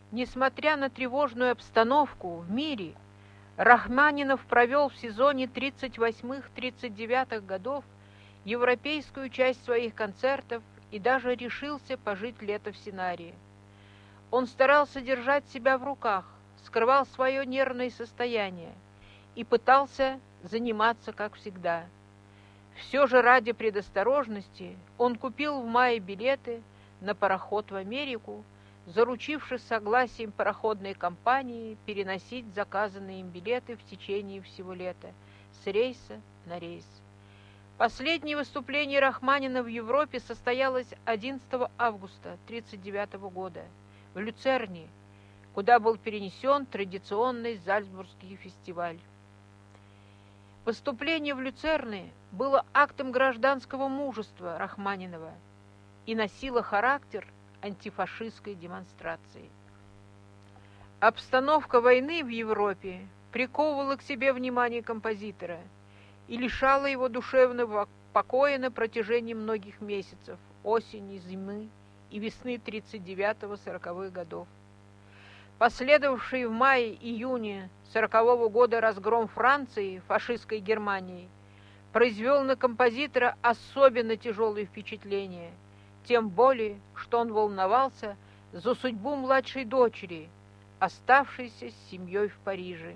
Несмотря на тревожную обстановку в мире, Рахманинов провел в сезоне 38-39 годов европейскую часть своих концертов и даже решился пожить лето в Сценарии. Он старался держать себя в руках, скрывал свое нервное состояние и пытался заниматься, как всегда. Все же ради предосторожности он купил в мае билеты на пароход в Америку, заручившись согласием пароходной компании переносить заказанные им билеты в течение всего лета с рейса на рейс. Последнее выступление Рахманинова в Европе состоялось 11 августа 1939 года в Люцерне, куда был перенесен традиционный Зальцбургский фестиваль. Выступление в Люцерне было актом гражданского мужества Рахманинова и носило характер антифашистской демонстрации. Обстановка войны в Европе приковывала к себе внимание композитора и лишала его душевного покоя на протяжении многих месяцев осени, зимы и весны 39-40-х годов. Последовавший в мае-июне 40-го года разгром Франции фашистской Германией произвел на композитора особенно тяжелые впечатления, тем более, что он волновался за судьбу младшей дочери, оставшейся с семьей в Париже.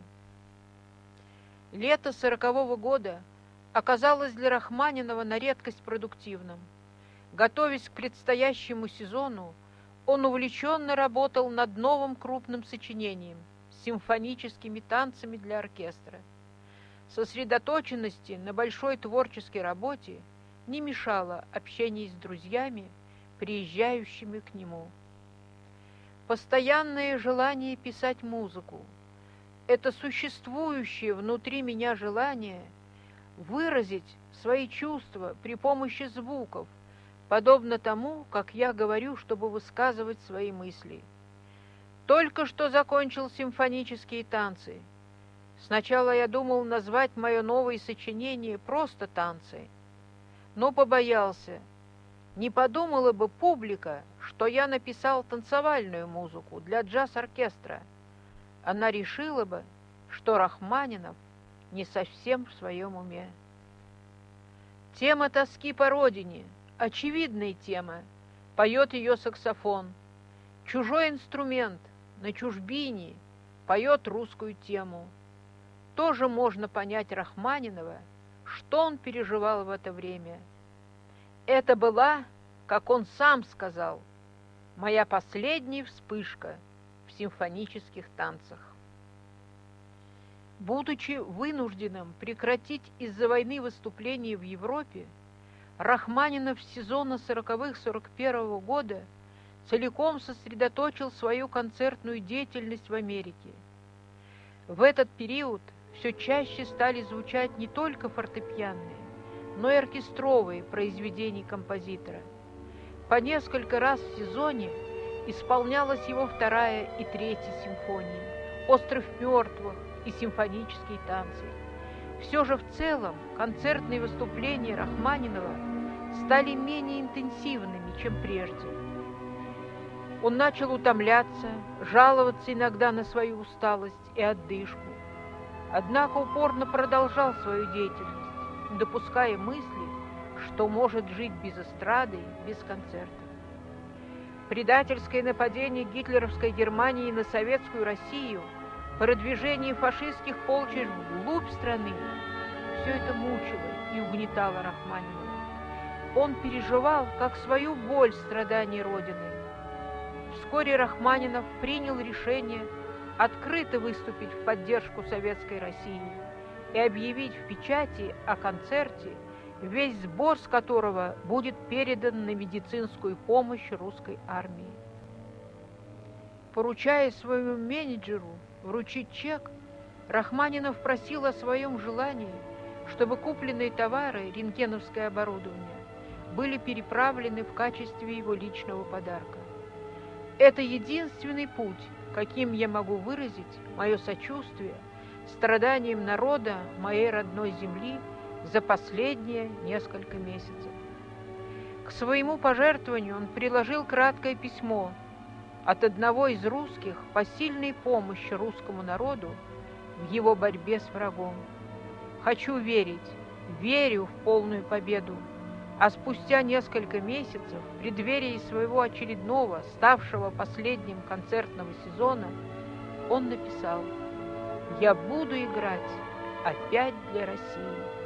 Лето 40-го года оказалось для Рахманинова на редкость продуктивным. Готовясь к предстоящему сезону, он увлеченно работал над новым крупным сочинением – симфоническими танцами для оркестра. Сосредоточенности на большой творческой работе не мешало общение с друзьями, приезжающими к нему. Постоянное желание писать музыку – это существующее внутри меня желание выразить свои чувства при помощи звуков, подобно тому, как я говорю, чтобы высказывать свои мысли. Только что закончил симфонические танцы. Сначала я думал назвать мое новое сочинение просто «Танцы», но побоялся, не подумала бы публика, что я написал танцевальную музыку для джаз-оркестра. Она решила бы, что Рахманинов не совсем в своем уме. Тема тоски по родине, очевидная тема, поет ее саксофон. Чужой инструмент на чужбине поет русскую тему. Тоже можно понять Рахманинова, что он переживал в это время. Это была, как он сам сказал, моя последняя вспышка в симфонических танцах. Будучи вынужденным прекратить из-за войны выступления в Европе, Рахманинов с сезона 40-41 года целиком сосредоточил свою концертную деятельность в Америке. В этот период все чаще стали звучать не только фортепианные, но и оркестровые произведения композитора. По несколько раз в сезоне исполнялась его 2-я и 3-я симфонии, «Остров мертвых» и симфонические танцы. Все же в целом концертные выступления Рахманинова стали менее интенсивными, чем прежде. Он начал утомляться, жаловаться иногда на свою усталость и одышку. Однако упорно продолжал свою деятельность, не допуская мысли, что может жить без эстрады, без концертов. Предательское нападение гитлеровской Германии на советскую Россию, продвижение фашистских полчищ вглубь страны – все это мучило и угнетало Рахманинова. Он переживал как свою боль страданий Родины. Вскоре Рахманинов принял решение открыто выступить в поддержку советской России и объявить в печати о концерте, весь сбор с которого будет передан на медицинскую помощь русской армии. Поручая своему менеджеру вручить чек, Рахманинов просил о своем желании, чтобы купленные товары, рентгеновское оборудование, были переправлены в качестве его личного подарка. Это единственный путь, каким я могу выразить мое сочувствие страданиям народа моей родной земли за последние несколько месяцев. К своему пожертвованию он приложил краткое письмо, от одного из русских посильной помощи русскому народу в его борьбе с врагом. Хочу верить, верю в полную победу. А спустя несколько месяцев, в преддверии своего очередного, ставшего последним концертного сезона, он написал: «Я буду играть опять для России».